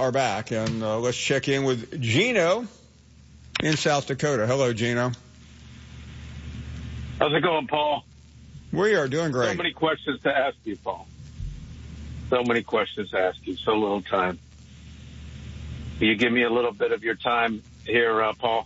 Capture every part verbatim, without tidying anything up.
are back, and uh, let's check in with Gino in South Dakota. Hello, Gino. How's it going, Paul? We are doing great. So many questions to ask you, Paul. So many questions to ask you. So little time. Will you give me a little bit of your time here, uh, Paul?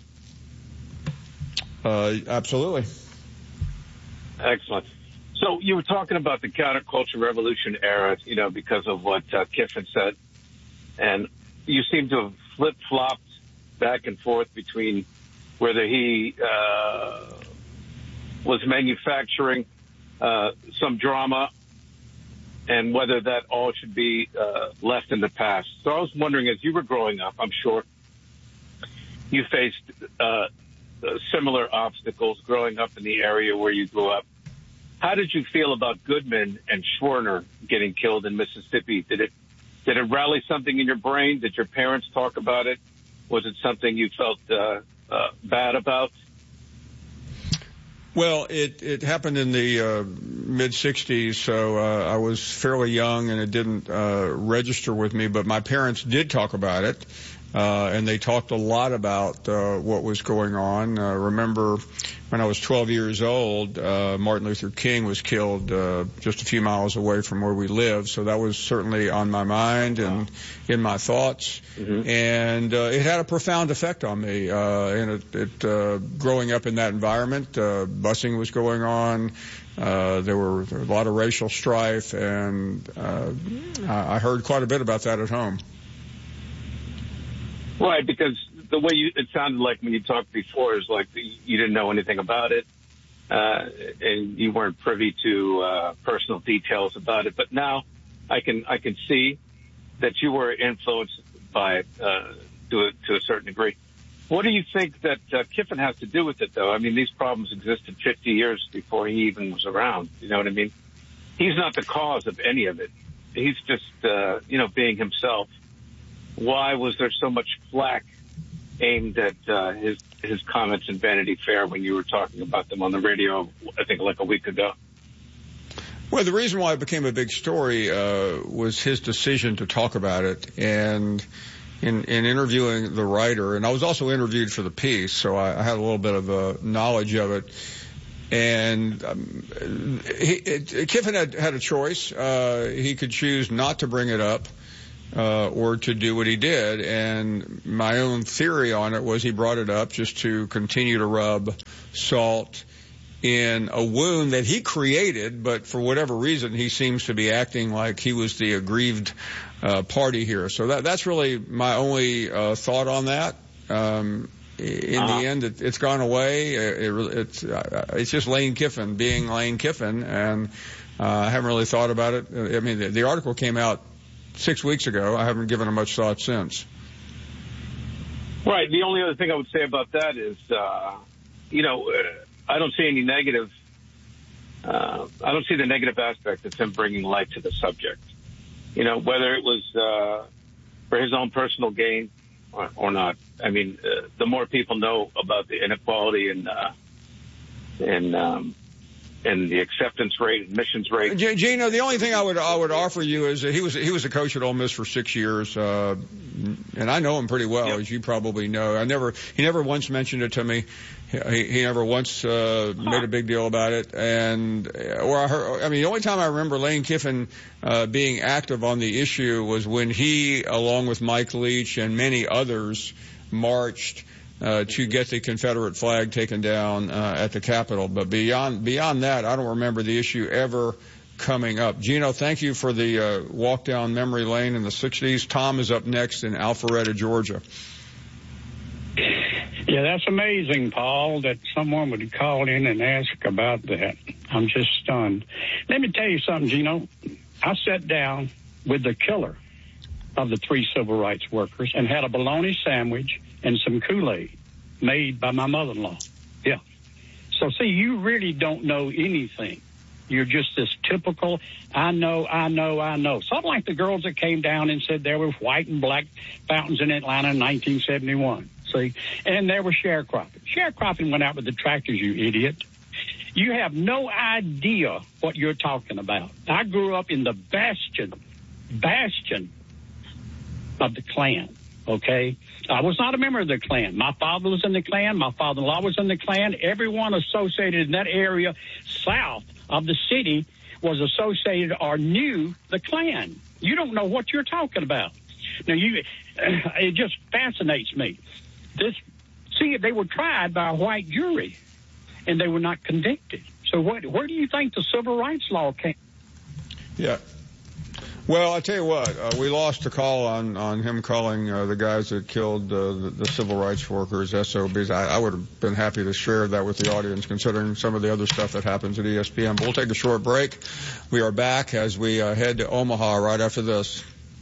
Uh, absolutely. Excellent. So you were talking about the counterculture revolution era, you know, because of what uh, Kiffin said. And you seem to have flip-flopped back and forth between whether he uh, was manufacturing uh, some drama and whether that all should be uh, left in the past. So I was wondering, as you were growing up, I'm sure you faced uh, similar obstacles growing up in the area where you grew up. How did you feel about Goodman and Schwerner getting killed in Mississippi? Did it did it rally something in your brain? Did your parents talk about it? Was it something you felt uh, uh, bad about? Well, it, it happened in the uh, mid-sixties, so uh, I was fairly young, and it didn't uh, register with me. But my parents did talk about it, uh, and they talked a lot about uh, what was going on. Uh, remember, when I was twelve years old, uh, Martin Luther King was killed uh, just a few miles away from where we live, so that was certainly on my mind and in my thoughts. Mm-hmm. And uh, it had a profound effect on me. Uh, and it, it uh, growing up in that environment, uh, busing was going on. Uh, there were a lot of racial strife, and uh, I heard quite a bit about that at home. Right, because the way you, it sounded like when you talked before is like you didn't know anything about it, uh, and you weren't privy to uh, personal details about it. But now I can I can see that you were influenced by it uh, to, a, to a certain degree. What do you think that uh, Kiffin has to do with it, though? I mean, these problems existed fifty years before he even was around. You know what I mean? He's not the cause of any of it. He's just, uh, you know, being himself. Why was there so much flack aimed at uh, his his comments in Vanity Fair when you were talking about them on the radio, I think like a week ago? Well, the reason why it became a big story uh, was his decision to talk about it. And in, in interviewing the writer, and I was also interviewed for the piece, so I, I had a little bit of a knowledge of it. And um, he, it, Kiffin had, had a choice. Uh, he could choose not to bring it up. Uh, or to do what he did. And my own theory on it was he brought it up just to continue to rub salt in a wound that he created, but for whatever reason, he seems to be acting like he was the aggrieved uh, party here. So that, that's really my only uh, thought on that. Um, in uh-huh. the end, it, it's gone away. It, it, it's, uh, it's just Lane Kiffin being Lane Kiffin, and uh, I haven't really thought about it. I mean, the, the article came out six weeks ago. I haven't given it much thought since. Right. The only other thing I would say about that is, uh, you know, uh, I don't see any negative. Uh, I don't see the negative aspect of him bringing light to the subject. You know, whether it was uh, for his own personal gain or, or not. I mean, uh, the more people know about the inequality and uh, and um, and the acceptance rate, admissions rate. Gino, the only thing I would I would offer you is that he was he was a coach at Ole Miss for six years, uh, and I know him pretty well, yep. as you probably know. I never he never once mentioned it to me. He, he never once uh, huh. made a big deal about it. And or I heard, I mean, the only time I remember Lane Kiffin uh, being active on the issue was when he, along with Mike Leach and many others, marched Uh, to get the Confederate flag taken down uh, at the Capitol. But beyond beyond that, I don't remember the issue ever coming up. Gino, thank you for the uh, walk down memory lane in the sixties. Tom is up next in Alpharetta, Georgia. Yeah, that's amazing, Paul, that someone would call in and ask about that. I'm just stunned. Let me tell you something, Gino. I sat down with the killer of the three civil rights workers and had a bologna sandwich and some Kool-Aid made by my mother-in-law. Yeah. So, see, you really don't know anything. You're just this typical, I know, I know, I know. Something like the girls that came down and said there were white and black fountains in Atlanta in nineteen seventy-one. See? And there was sharecropping. Sharecropping went out with the tractors, you idiot. You have no idea what you're talking about. I grew up in the bastion, bastion of the Klan, okay? I was not a member of the Klan. My father was in the Klan. My father-in-law was in the Klan. Everyone associated in that area south of the city was associated or knew the Klan. You don't know what you're talking about. Now, you, it just fascinates me. This, see, they were tried by a white jury, and they were not convicted. So what, where do you think the civil rights law came? Yeah. Well, I tell you what, uh, we lost a call on, on him calling uh, the guys that killed uh, the, the civil rights workers S O Bs. I, I would have been happy to share that with the audience, considering some of the other stuff that happens at E S P N. But we'll take a short break. We are back as we uh, head to Omaha right after this.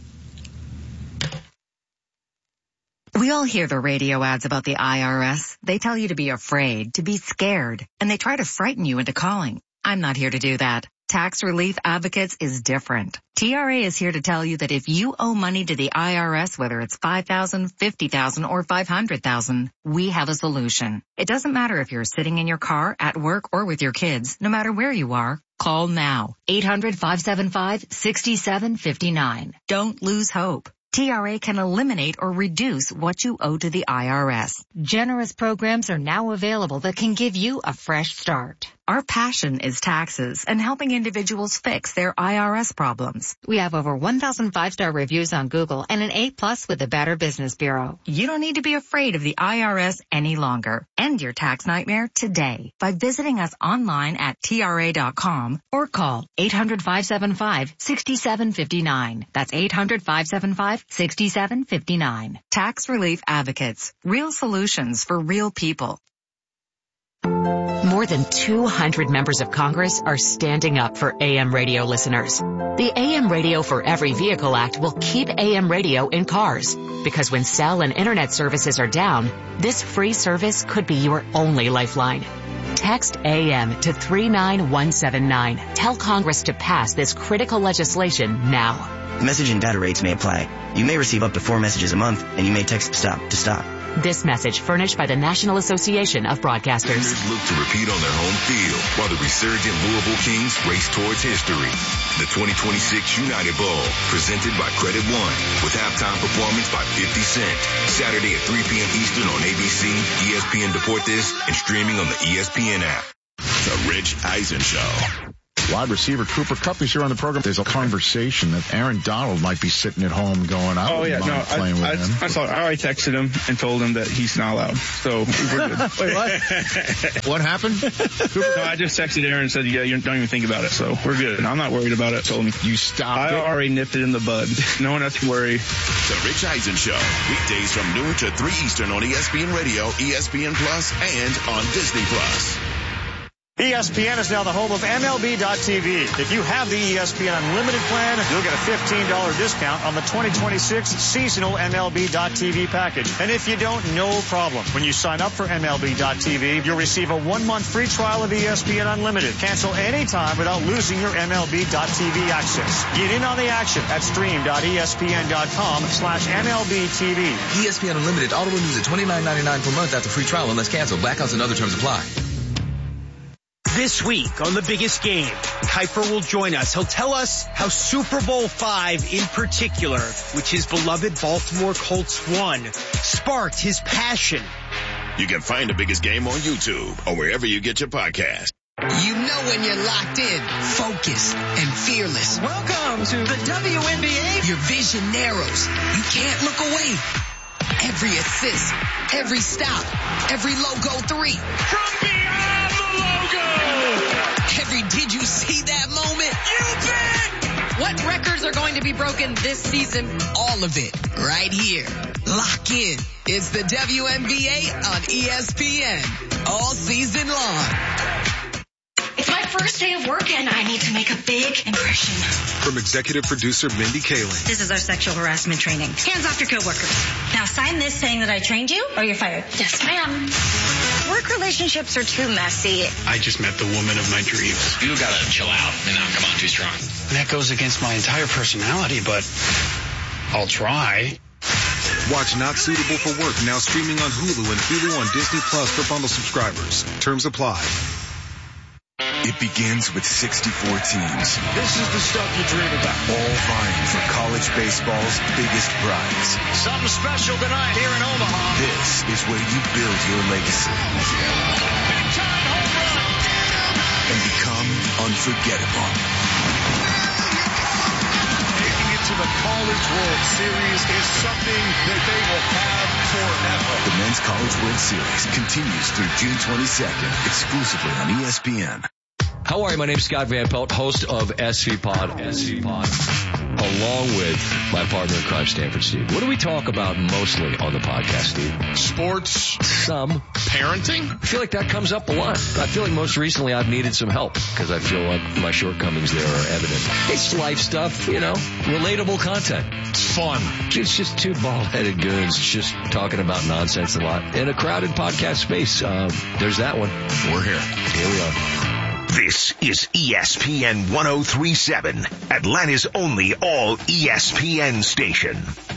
We all hear the radio ads about the I R S. They tell you to be afraid, to be scared, and they try to frighten you into calling. I'm not here to do that. Tax Relief Advocates is different. T R A is here to tell you that if you owe money to the I R S, whether it's five thousand dollars, fifty thousand dollars, or five hundred thousand dollars, we have a solution. It doesn't matter if you're sitting in your car, at work, or with your kids. No matter where you are, call now. eight hundred, five seven five, six seven five nine. Don't lose hope. T R A can eliminate or reduce what you owe to the I R S. Generous programs are now available that can give you a fresh start. Our passion is taxes and helping individuals fix their I R S problems. We have over one thousand five-star reviews on Google and an A plus with the Better Business Bureau. You don't need to be afraid of the I R S any longer. End your tax nightmare today by visiting us online at T R A dot com or call eight hundred, five seven five, six seven five nine. That's eight hundred, five seven five, six seven five nine. Tax Relief Advocates. Real solutions for real people. More than two hundred members of Congress are standing up for A M radio listeners. The A M Radio for Every Vehicle Act will keep A M radio in cars, because when cell and internet services are down, this free service could be your only lifeline. Text A M to three nine one seven nine. Tell Congress to pass this critical legislation now. Message and data rates may apply. You may receive up to four messages a month, and you may text STOP to stop. This message furnished by the National Association of Broadcasters. Cougars look to repeat on their home field while the resurgent Louisville Kings race towards history. The twenty twenty-six United Bowl, presented by Credit One, with halftime performance by fifty Cent. Saturday at three p.m. Eastern on A B C, E S P N Deportes, and streaming on the E S P N app. The Rich Eisen Show. Wide receiver Cooper Kupp is here on the program. There's a conversation that Aaron Donald might be sitting at home going, I oh, yeah, mind no, playing I, with I, him. I, saw, I already texted him and told him that he's not allowed. So we're good. Wait, what? What happened? No, I just texted Aaron and said, yeah, you don't even think about it. So we're good. I'm not worried about it. Told me. You stopped I it? already nipped it in the bud. No one has to worry. The Rich Eisen Show. Weekdays from noon to three Eastern on E S P N Radio, E S P N Plus, and on Disney Plus. E S P N is now the home of M L B dot T V. If you have the E S P N Unlimited plan, you'll get a fifteen dollars discount on the twenty twenty-six seasonal M L B dot T V package. And if you don't, no problem. When you sign up for M L B dot T V, you'll receive a one-month free trial of E S P N Unlimited. Cancel anytime without losing your M L B dot T V access. Get in on the action at stream dot E S P N dot com slash M L B T V. E S P N Unlimited auto renews at twenty-nine ninety-nine per month after free trial unless canceled. Blackouts and other terms apply. This week on The Biggest Game, Kuiper will join us. He'll tell us how Super Bowl five in particular, which his beloved Baltimore Colts won, sparked his passion. You can find The Biggest Game on YouTube or wherever you get your podcast. You know when you're locked in, focused, and fearless. Welcome to the W N B A. Your vision narrows. You can't look away. Every assist, every stop, every logo three. From beyond the logo. Every did you see that moment? You bet. What records are going to be broken this season? All of it right here. Lock in. It's the W N B A on E S P N all season long. It's my first day of work and I need to make a big impression. From executive producer Mindy Kaling. This is our sexual harassment training. Hands off your coworkers. Now sign this saying that I trained you or you're fired. Yes, ma'am. Work relationships are too messy. I just met the woman of my dreams. You gotta chill out and not come on too strong. And that goes against my entire personality, but I'll try. Watch Not Suitable for Work now streaming on Hulu and Hulu on Disney Plus for bundle subscribers. Terms apply. It begins with sixty-four teams. This is the stuff you dream about. All vying for college baseball's biggest prize. Something special tonight here in Omaha. This is where you build your legacy. Big time home run. And become unforgettable. Making it to the College World Series is something that they will have forever. The Men's College World Series continues through June twenty-second, exclusively on E S P N. How are you? My name is Scott Van Pelt, host of S V Pod, S V Pod, along with my partner in crime, Stanford Steve. What do we talk about mostly on the podcast, Steve? Sports. Some. Parenting. I feel like that comes up a lot. I feel like most recently I've needed some help because I feel like my shortcomings there are evident. It's life stuff, you know, relatable content. It's fun. It's just two bald-headed goons just talking about nonsense a lot in a crowded podcast space. Uh, there's that one. We're here. Here we are. This is E S P N one oh three point seven, Atlanta's only all E S P N station.